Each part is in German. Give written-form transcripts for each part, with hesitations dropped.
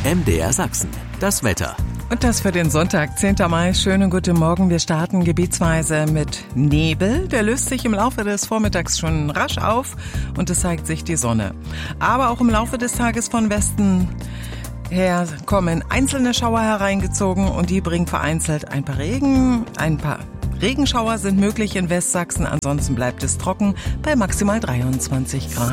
MDR Sachsen, das Wetter. Und das für den Sonntag, 10. Mai. Schönen guten Morgen. Wir starten gebietsweise mit Nebel. Der löst sich im Laufe des Vormittags schon rasch auf und es zeigt sich die Sonne. Aber auch im Laufe des Tages von Westen her kommen einzelne Schauer hereingezogen und die bringen vereinzelt ein paar Regenschauer sind möglich in Westsachsen. Ansonsten bleibt es trocken bei maximal 23 Grad.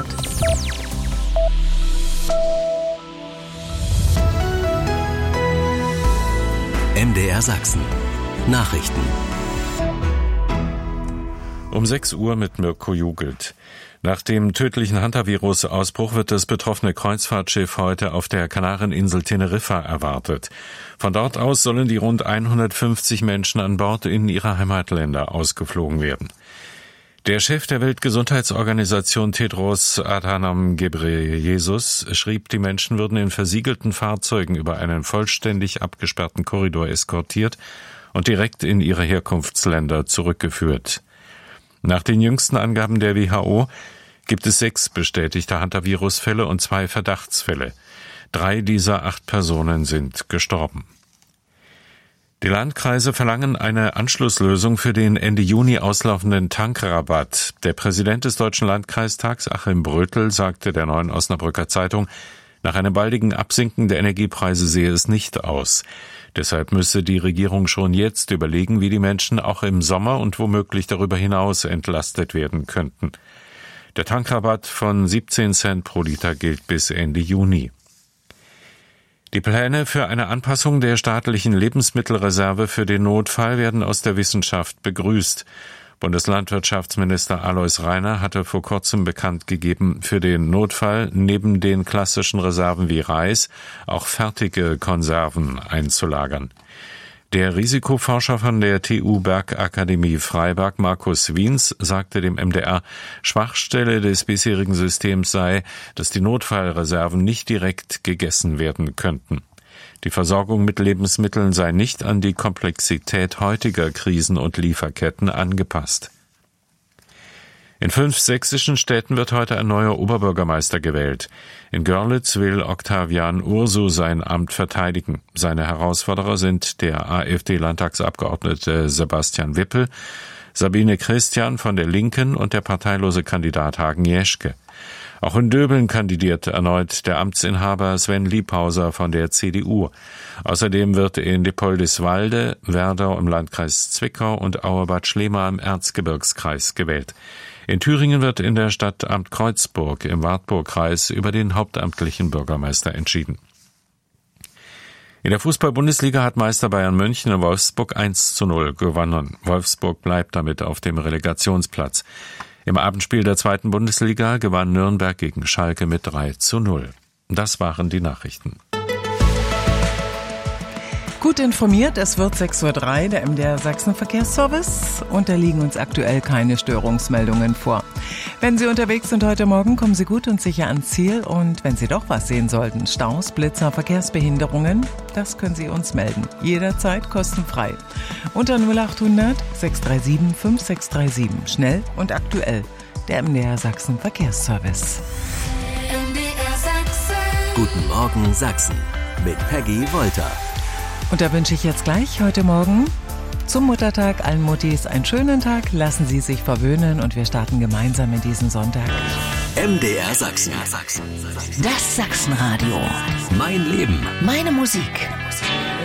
MDR Sachsen. Nachrichten. Um 6 Uhr mit Mirko Jugelt. Nach dem tödlichen Hantavirus-Ausbruch wird das betroffene Kreuzfahrtschiff heute auf der Kanareninsel Teneriffa erwartet. Von dort aus sollen die rund 150 Menschen an Bord in ihre Heimatländer ausgeflogen werden. Der Chef der Weltgesundheitsorganisation Tedros Adhanom Ghebreyesus schrieb, die Menschen würden in versiegelten Fahrzeugen über einen vollständig abgesperrten Korridor eskortiert und direkt in ihre Herkunftsländer zurückgeführt. Nach den jüngsten Angaben der WHO gibt es 6 bestätigte Hantavirus-Fälle und 2 Verdachtsfälle. 3 dieser 8 Personen sind gestorben. Die Landkreise verlangen eine Anschlusslösung für den Ende Juni auslaufenden Tankrabatt. Der Präsident des Deutschen Landkreistags, Achim Brötel, sagte der Neuen Osnabrücker Zeitung, nach einem baldigen Absinken der Energiepreise sehe es nicht aus. Deshalb müsse die Regierung schon jetzt überlegen, wie die Menschen auch im Sommer und womöglich darüber hinaus entlastet werden könnten. Der Tankrabatt von 17 Cent pro Liter gilt bis Ende Juni. Die Pläne für eine Anpassung der staatlichen Lebensmittelreserve für den Notfall werden aus der Wissenschaft begrüßt. Bundeslandwirtschaftsminister Alois Rainer hatte vor kurzem bekannt gegeben, für den Notfall neben den klassischen Reserven wie Reis auch fertige Konserven einzulagern. Der Risikoforscher von der TU Bergakademie Freiberg, Markus Wiens, sagte dem MDR, Schwachstelle des bisherigen Systems sei, dass die Notfallreserven nicht direkt gegessen werden könnten. Die Versorgung mit Lebensmitteln sei nicht an die Komplexität heutiger Krisen und Lieferketten angepasst. In 5 sächsischen Städten wird heute ein neuer Oberbürgermeister gewählt. In Görlitz will Octavian Ursu sein Amt verteidigen. Seine Herausforderer sind der AfD-Landtagsabgeordnete Sebastian Wippel, Sabine Christian von der Linken und der parteilose Kandidat Hagen Jeschke. Auch in Döbeln kandidiert erneut der Amtsinhaber Sven Liebhauser von der CDU. Außerdem wird in Dippoldiswalde, Werdau im Landkreis Zwickau und Auerbad Schlema im Erzgebirgskreis gewählt. In Thüringen wird in der Stadt Amt Kreuzburg im Wartburgkreis über den hauptamtlichen Bürgermeister entschieden. In der Fußball-Bundesliga hat Meister Bayern München in Wolfsburg 1:0 gewonnen. Wolfsburg bleibt damit auf dem Relegationsplatz. Im Abendspiel der 2. Bundesliga gewann Nürnberg gegen Schalke mit 3:0. Das waren die Nachrichten. Gut informiert, es wird 6:03 Uhr, der MDR Sachsen Verkehrsservice, und da liegen uns aktuell keine Störungsmeldungen vor. Wenn Sie unterwegs sind heute Morgen, kommen Sie gut und sicher ans Ziel, und wenn Sie doch was sehen sollten, Staus, Blitzer, Verkehrsbehinderungen, das können Sie uns melden. Jederzeit kostenfrei. Unter 0800 637 5637. Schnell und aktuell. Der MDR Sachsen Verkehrsservice. MDR Sachsen. Guten Morgen Sachsen mit Peggy Wolter. Und da wünsche ich jetzt gleich heute Morgen zum Muttertag allen Muttis einen schönen Tag. Lassen Sie sich verwöhnen und wir starten gemeinsam in diesen Sonntag. MDR Sachsen. Das Sachsenradio. Mein Leben. Meine Musik.